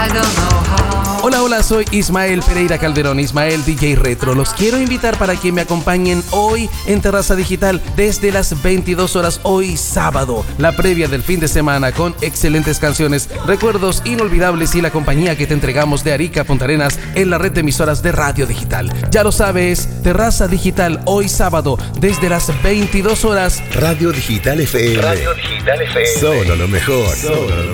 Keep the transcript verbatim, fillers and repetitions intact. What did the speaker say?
Hola, hola, soy Ismael Pereira Calderón, Ismael D J Retro. Los quiero invitar para que me acompañen hoy en Terraza Digital desde las veintidós horas, hoy sábado. La previa del fin de semana con excelentes canciones, recuerdos inolvidables y la compañía que te entregamos de Arica a Punta Arenas en la red de emisoras de Radio Digital. Ya lo sabes, Terraza Digital hoy sábado desde las veintidós horas. Radio Digital F M. Radio Digital F M. Solo lo mejor. Solo lo